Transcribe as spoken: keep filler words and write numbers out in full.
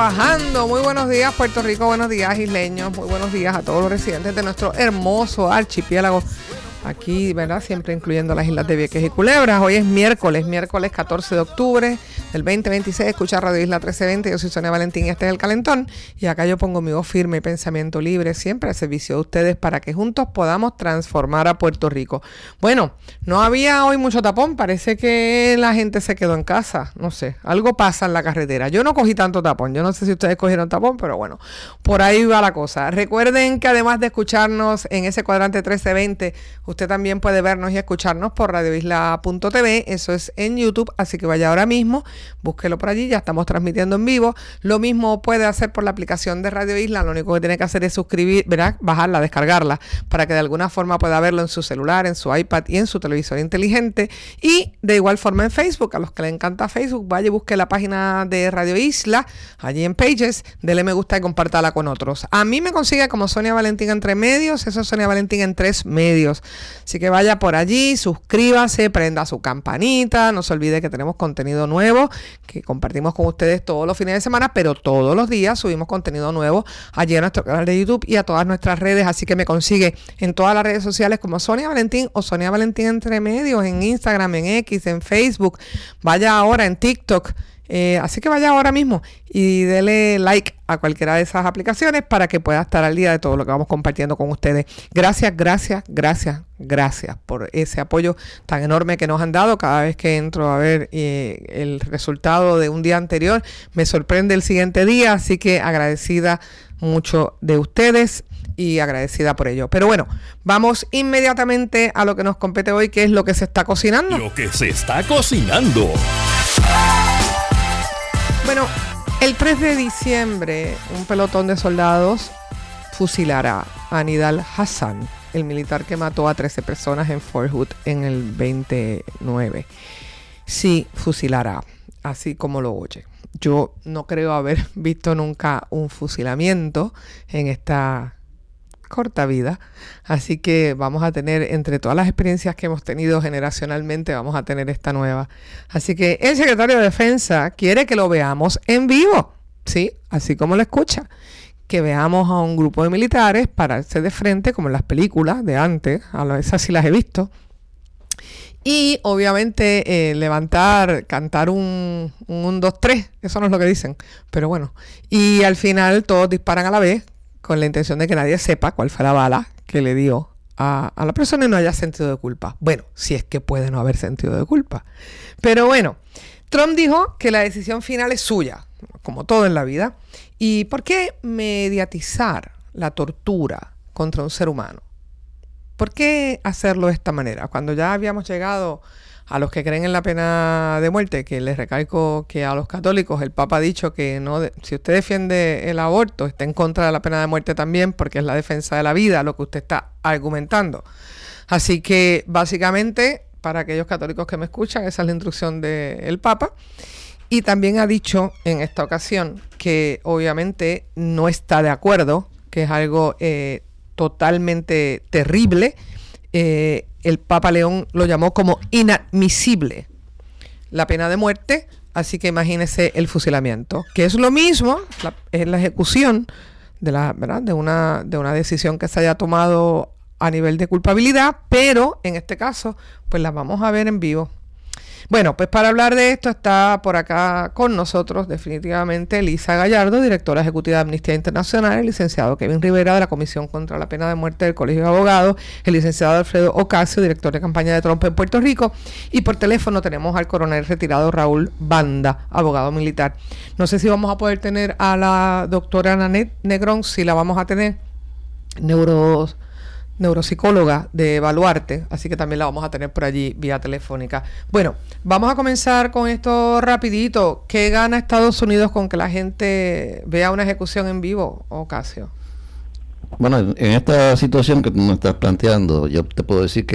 trabajando. Muy buenos días, Puerto Rico. Buenos días, isleños. Muy buenos días a todos los residentes de nuestro hermoso archipiélago. Aquí, ¿verdad? Siempre incluyendo las islas de Vieques y Culebras. Hoy es miércoles, miércoles catorce de octubre del veinte veintiséis. Escucha Radio Isla trece veinte. Yo soy Sonia Valentín y este es El Calentón. Y acá yo pongo mi voz firme y pensamiento libre siempre al servicio de ustedes para que juntos podamos transformar a Puerto Rico. Bueno, no había hoy mucho tapón. Parece que la gente se quedó en casa. No sé, algo pasa en la carretera. Yo no cogí tanto tapón. Yo no sé si ustedes cogieron tapón, pero bueno, por ahí va la cosa. Recuerden que además de escucharnos en ese cuadrante trece veinte, usted también puede vernos y escucharnos por radio isla punto t v, eso es en YouTube, así que vaya ahora mismo, búsquelo por allí, ya estamos transmitiendo en vivo. Lo mismo puede hacer por la aplicación de Radio Isla, lo único que tiene que hacer es suscribir, ¿verdad? Bajarla, descargarla, para que de alguna forma pueda verlo en su celular, en su iPad y en su televisor inteligente. Y de igual forma en Facebook, a los que les encanta Facebook, vaya y busque la página de Radio Isla, allí en Pages, dele me gusta y compártala con otros. A mí me consigue como Sonia Valentín entre medios, eso es Sonia Valentín en tres medios. Así que vaya por allí, suscríbase, prenda su campanita, no se olvide que tenemos contenido nuevo que compartimos con ustedes todos los fines de semana, pero todos los días subimos contenido nuevo allí a nuestro canal de YouTube y a todas nuestras redes, así que me consigue en todas las redes sociales como Sonia Valentín o Sonia Valentín entre medios, en Instagram, en X, en Facebook, vaya ahora en TikTok. Eh, así que vaya ahora mismo y dele like a cualquiera de esas aplicaciones para que pueda estar al día de todo lo que vamos compartiendo con ustedes. Gracias, gracias, gracias, gracias por ese apoyo tan enorme que nos han dado. Cada vez que entro a ver eh, el resultado de un día anterior, me sorprende el siguiente día, así que agradecida mucho de ustedes y agradecida por ello. Pero bueno, vamos inmediatamente a lo que nos compete hoy, que es lo que se está cocinando. Lo que se está cocinando. Bueno, el tres de diciembre, un pelotón de soldados fusilará a Nidal Hasan, el militar que mató a trece personas en Fort Hood en el veintinueve. Sí, fusilará, así como lo oye. Yo no creo haber visto nunca un fusilamiento en esta corta vida, así que vamos a tener, entre todas las experiencias que hemos tenido generacionalmente, vamos a tener esta nueva. Así que el secretario de Defensa quiere que lo veamos en vivo, sí, así como lo escucha, que veamos a un grupo de militares pararse de frente, como en las películas de antes, a esas sí las he visto, y obviamente eh, levantar, cantar un, un dos, tres, eso no es lo que dicen, pero bueno, y al final todos disparan a la vez, con la intención de que nadie sepa cuál fue la bala que le dio a, a la persona y no haya sentido de culpa. Bueno, si es que puede no haber sentido de culpa. Pero bueno, Trump dijo que la decisión final es suya, como todo en la vida. ¿Y por qué mediatizar la tortura contra un ser humano? ¿Por qué hacerlo de esta manera? Cuando ya habíamos llegado a los que creen en la pena de muerte, que les recalco que a los católicos el Papa ha dicho que no, de, si usted defiende el aborto, está en contra de la pena de muerte también, porque es la defensa de la vida lo que usted está argumentando. Así que básicamente, para aquellos católicos que me escuchan, esa es la instrucción del Papa. Y también ha dicho en esta ocasión que obviamente no está de acuerdo, que es algo eh, totalmente terrible. Eh, el Papa León lo llamó como inadmisible la pena de muerte, así que imagínese el fusilamiento, que es lo mismo, la, es la ejecución de la, ¿verdad? de una de una decisión que se haya tomado a nivel de culpabilidad, pero en este caso, pues la vamos a ver en vivo. Bueno, pues para hablar de esto está por acá con nosotros definitivamente Elisa Gallardo, directora ejecutiva de Amnistía Internacional, el licenciado Kevin Rivera de la Comisión contra la Pena de Muerte del Colegio de Abogados, el licenciado Alfredo Ocasio, director de campaña de Trump en Puerto Rico, y por teléfono tenemos al coronel retirado Raúl Banda, abogado militar. No sé si vamos a poder tener a la doctora Nanette Negrón, si la vamos a tener, neuro... neuropsicóloga de Baluarte, así que también la vamos a tener por allí vía telefónica. Bueno, vamos a comenzar con esto rapidito. ¿Qué gana Estados Unidos con que la gente vea una ejecución en vivo, Ocasio? Bueno, en esta situación que tú me estás planteando, yo te puedo decir que